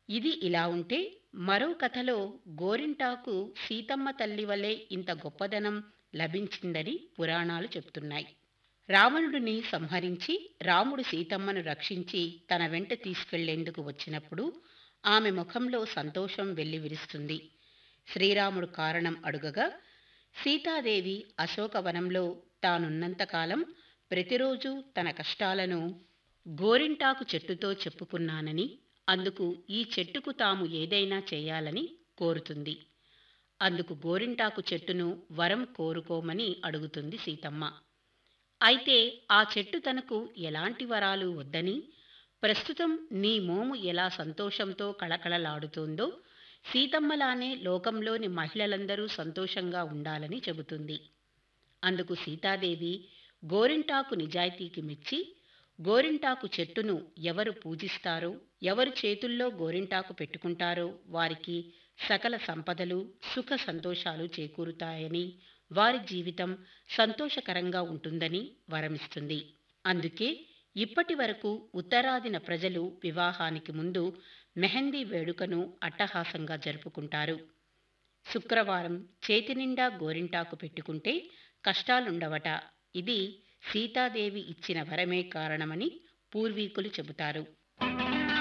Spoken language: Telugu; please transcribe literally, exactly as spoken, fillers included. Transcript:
ఇది ఇలా ఉంటే, మరో కథలో గోరింటాకు సీతమ్మ తల్లి వలె ఇంత గొప్పదనం లభించిందని పురాణాలు చెప్తున్నాయి. రావణుడిని సంహరించి రాముడు సీతమ్మను రక్షించి తన వెంట తీసుకెళ్లేందుకు వచ్చినప్పుడు ఆమె ముఖంలో సంతోషం వెల్లివిరుస్తుంది. శ్రీరాముడు కారణం అడుగగా సీతాదేవి అశోకవనంలో తానున్నంతకాలం ప్రతిరోజు తన కష్టాలను గోరింటాకు చెట్టుతో చెప్పుకున్నానని, అందుకు ఈ చెట్టుకు తాము ఏదైనా చేయాలని కోరుతుంది. అందుకు గోరింటాకు చెట్టును వరం కోరుకోమని అడుగుతుంది సీతమ్మ. అయితే ఆ చెట్టు తనకు ఎలాంటి వరాలు వద్దని, ప్రస్తుతం నీ మోము ఎలా సంతోషంతో కళకళలాడుతోందో సీతమ్మలానే లోకంలోని మహిళలందరూ సంతోషంగా ఉండాలని చెబుతుంది. అందుకు సీతాదేవి గోరింటాకు నిజాయితీకి మెచ్చి, గోరింటాకు చెట్టును ఎవరు పూజిస్తారో, ఎవరు చేతుల్లో గోరింటాకు పెట్టుకుంటారో వారికి సకల సంపదలు, సుఖ సంతోషాలు చేకూరుతాయని, వారి జీవితం సంతోషకరంగా ఉంటుందని వరమిస్తుంది. అందుకే ఇప్పటి వరకు ఉత్తరాదిన ప్రజలు వివాహానికి ముందు మెహందీ వేడుకను అట్టహాసంగా జరుపుకుంటారు. శుక్రవారం చేతినిండా గోరింటాకు పెట్టుకుంటే కష్టాలుండవట. ఇది సీతాదేవి ఇచ్చిన వరమే కారణమని పూర్వీకులు చెబుతారు.